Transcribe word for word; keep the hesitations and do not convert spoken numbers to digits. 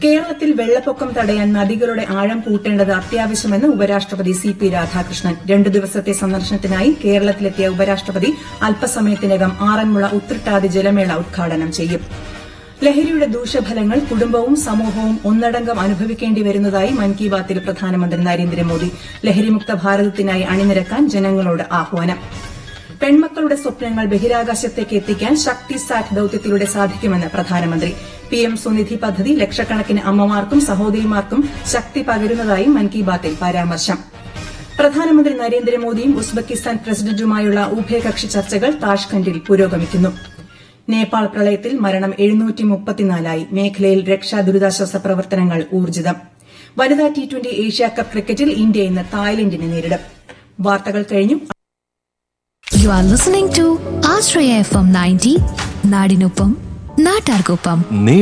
കേരളത്തിൽ വെള്ളപ്പൊക്കം തടയാൻ നദികളുടെ ആഴം കൂട്ടേണ്ടത് അത്യാവശ്യമെന്ന് ഉപരാഷ്ട്രപതി സി പി രാധാകൃഷ്ണൻ. രണ്ടു ദിവസത്തെ സന്ദർശനത്തിനായി കേരളത്തിലെത്തിയ ഉപരാഷ്ട്രപതി അല്പസമയത്തിനകം ആറന്മുള ഉത്രട്ടാതി ജലമേള ഉദ്ഘാടനം ചെയ്യും. ലഹരിയുടെ ദൂഷ്യഫലങ്ങൾ കുടുംബവും സമൂഹവും ഒന്നടങ്കം അനുഭവിക്കേണ്ടി വരുന്നതായി മൻ കി ബാത്തിൽ പ്രധാനമന്ത്രി നരേന്ദ്രമോദി. ലഹരിമുക്ത ഭാരതത്തിനായി അണിനിരക്കാൻ ജനങ്ങളോട് ആഹ്വാനം. പെൺമക്കളുടെ സ്വപ്നങ്ങൾ ബഹിരാകാശത്തേക്ക് എത്തിക്കാൻ ശക്തി സാറ്റ് ദൌത്യത്തിലൂടെ സാധിക്കുമെന്ന് പ്രധാനമന്ത്രി. പിഎം സ്വനിധി പദ്ധതി ലക്ഷക്കണക്കിന് അമ്മമാർക്കും സഹോദരിമാർക്കും ശക്തി പകരുന്നതായും മൻ കി ബാത്തിൽ പരാമർശം. പ്രധാനമന്ത്രി നരേന്ദ്രമോദിയും ഉസ്ബെക്കിസ്ഥാൻ പ്രസിഡന്റുമായുള്ള ഉഭയകക്ഷി ചർച്ചകൾ താഷ്കന്റിൽ പുരോഗമിക്കുന്നു. നേപ്പാൾ പ്രളയത്തിൽ മരണം എഴുന്നൂറ്റി മുപ്പത്തിനാലായി. മേഖലയിൽ രക്ഷാ ദുരിതാശ്വാസ പ്രവർത്തനങ്ങൾ ഊർജ്ജിതം. വനിതാ ടി ട്വന്റി ഏഷ്യാകപ്പ് ക്രിക്കറ്റിൽ ഇന്ത്യ ഇന്ന് തായ്ലൻഡിനെ നേരിടും. വാർത്തകൾ കഴിഞ്ഞു. You are listening to Ashraya F M ninety, നാടിനൊപ്പം നാട്ടാർക്കൊപ്പം.